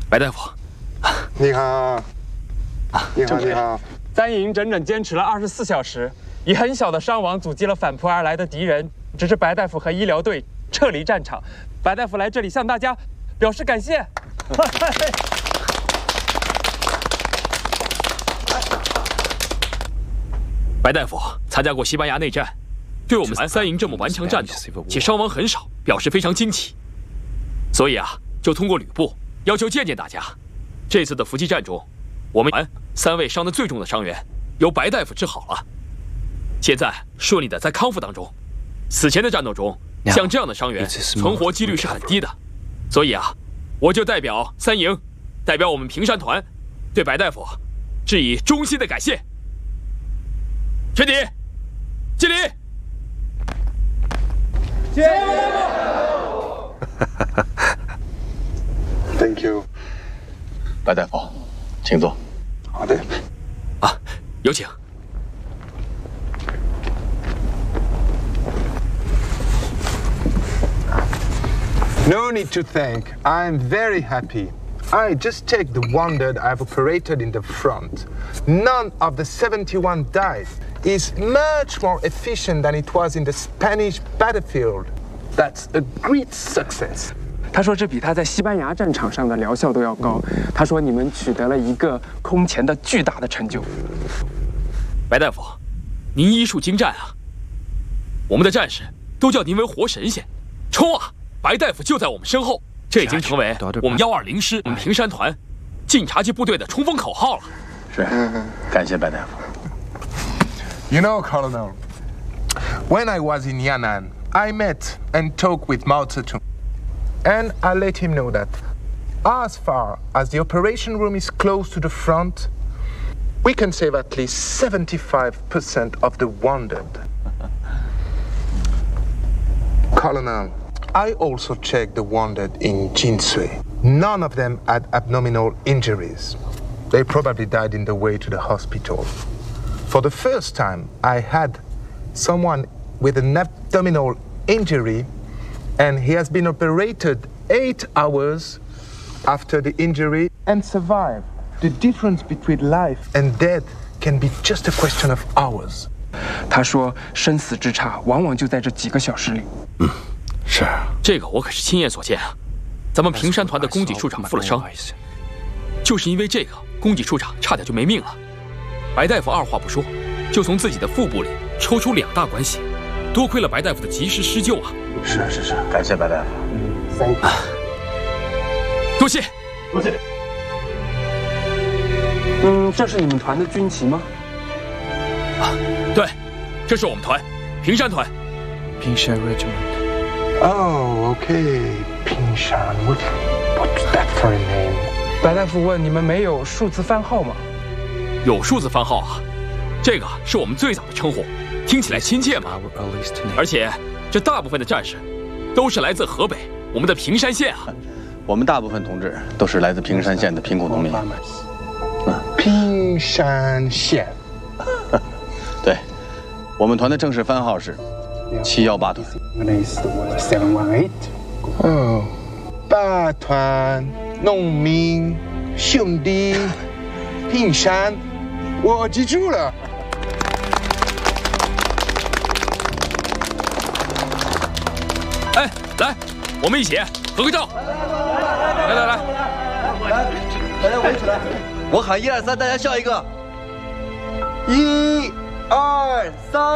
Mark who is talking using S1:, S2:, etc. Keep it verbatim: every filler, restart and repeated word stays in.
S1: 白大夫，
S2: 你好，你好，你好。
S3: 三营整整坚持了二十四小时，以很小的伤亡阻击了反扑而来的敌人，直至白大夫和医疗队撤离战场。白大夫来这里向大家表示感谢。
S1: 白大夫参加过西班牙内战，对我们三营这么顽强战斗且伤亡很少表示非常惊奇，所以啊，就通过吕布要求见见大家。这次的伏击战中，我们三位伤得最重的伤员由白大夫治好了，现在顺利的在康复当中。此前的战斗中，像这样的伤员存活几率是很低的，所以啊，我就代表三营，代表我们平山团，对白大夫致以衷心的感谢。全体敬礼！
S3: 谢谢白大
S2: 夫。Thank you，
S4: 白大夫，请坐。
S2: 好的。
S1: 啊，有请。
S2: No need to thank. I'm very happy. I just checked the wounded I've operated in the front. None of the seventy-one died. It's much more efficient than it was in the Spanish battlefield. That's a great success.
S3: 他说这比他在西班牙战场上的疗效都要高。他说你们取得了一个空前的巨大的成就。
S1: 白大夫，您医术精湛啊！我们的战士都叫您为活神仙。冲啊！白大夫就在我们身后，这已经成为我们幺二零师、我们平山团晋察冀部队的冲锋口号了。
S4: 是，感谢白大夫。
S2: You know, Colonel, when I was in Yan'an, I met and talked with Mao Zedong, and I let him know that as far as the operation room is close to the front, we can save at least seventy-five percent of the wounded. Colonel, I also checked the wounded in Jinsui. None of them had abdominal injuries. They probably died in the way to the hospital. For the first time, I had someone with an abdominal injury, and he has been operated eight hours after the injury and survived. The difference between life and death can be just a question of hours.
S3: 他说，生死之差往往就在这几个小时里。
S1: 嗯，是这个我可是亲眼所见啊！咱们平山团的供给处长负了伤，就是因为这个，供给处长差点就没命了。白大夫二话不说，就从自己的腹部里抽出两大管血，多亏了白大夫的及时施救啊！
S4: 是是是，感谢白大夫。
S3: 三
S1: 啊，多谢
S4: 多谢。
S3: 嗯，这是你们团的军旗吗？
S1: 啊，对，这是我们团，平山团。
S3: 平山 Regiment。
S2: Oh, okay. 平山 ，What What's that for a name？
S3: 白大夫问你们没有数字番号吗？
S1: 有数字番号啊，这个是我们最早的称呼，听起来亲切嘛。而且这大部分的战士都是来自河北，我们的平山县啊。
S4: 我们大部分同志都是来自平山县的贫苦农民。
S2: 嗯，平山县。
S4: 对，我们团的正式番号是七幺八团。
S2: 哦，八团农民兄弟平山。我记住了。
S1: 哎，来，我们一起合个照。来来来，
S5: 来，大家围起来。我喊一二三，大家笑一个。一、二、三。